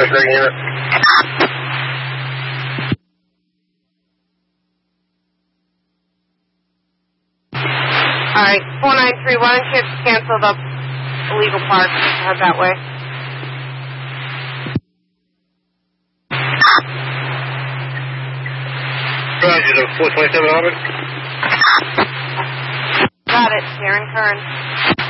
Green unit. Alright, 493, why don't you cancel the illegal park and head that way? Roger, the 427 Auburn. Got it, Darren Kern.